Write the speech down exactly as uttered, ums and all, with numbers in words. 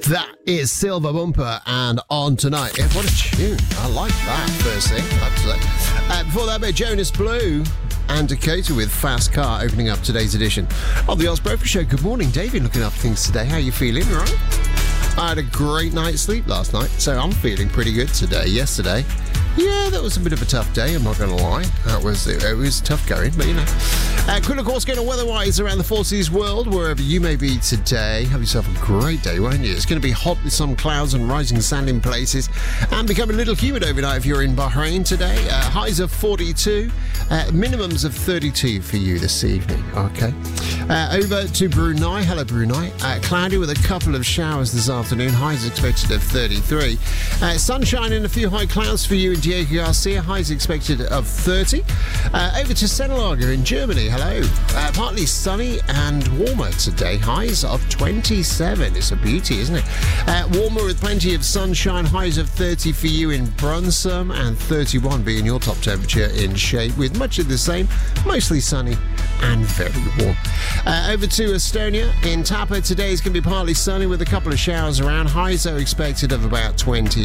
That is Silver Bumper and On Tonight. Yeah, what a tune. I like that first thing, I have to say. Uh, before that, bit Jonas Blue and Dakota with Fast Car opening up today's edition of the Oz Breakfast Show. Good morning, David. Looking up things today. How are you feeling, all right? I had a great night's sleep last night, so I'm feeling pretty good today. Yesterday, yeah, that was a bit of a tough day, I'm not going to lie. That was, it, it was tough going, but you know. Uh, quick, of course, going on weather-wise around the Four Seas world, wherever you may be today. Have yourself a great day, won't you? It's going to be hot with some clouds and rising sand in places, and become a little humid overnight if you're in Bahrain today. Uh, highs of forty-two, uh, minimums of thirty-two for you this evening, okay? Uh, over to Brunei. Hello, Brunei. Uh, cloudy with a couple of showers this afternoon. Highs expected of thirty-three. Uh, sunshine and a few high clouds for you in Diego Garcia. Highs expected of thirty. Uh, over to Senelager in Germany. Hello. Uh, partly sunny and warmer today. Highs of twenty-seven. It's a beauty, isn't it? Uh, warmer with plenty of sunshine. Highs of thirty for you in Brunsum and thirty-one being your top temperature in Shape, with much of the same. Mostly sunny and very warm. Uh, over to Estonia. In Tapa, today is going to be partly sunny with a couple of showers around. Highs are expected of about twenty.